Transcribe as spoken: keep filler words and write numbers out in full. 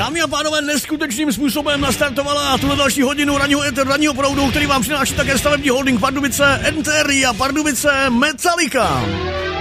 Dámy a pánové, neskutečným způsobem nastartovala tuhle další hodinu ranního éteru, ranního proudu, který vám přináší také stavební holding Pardubice, Enteria, Pardubice, Metallica.